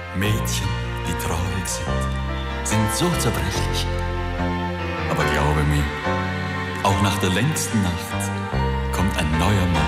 Mädchen, die traurig sind so zerbrechlich. Aber glaube mir, auch nach der längsten Nacht kommt ein neuer Morgen.